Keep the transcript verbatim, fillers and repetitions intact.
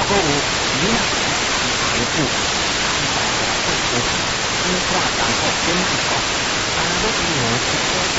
个有你啊，台步，一百个会做，听话然后跟你讲，当然都是我。